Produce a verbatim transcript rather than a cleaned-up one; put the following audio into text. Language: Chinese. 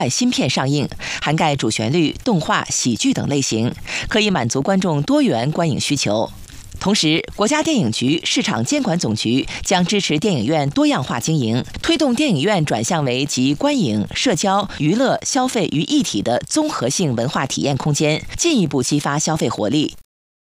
新片上映，涵盖主旋律、动画、喜剧等类型，可以满足观众多元观影需求。同时，国家电影局市场监管总局将支持电影院多样化经营，推动电影院转向为集观影、社交、娱乐、消费于一体的综合性文化体验空间，进一步激发消费活力。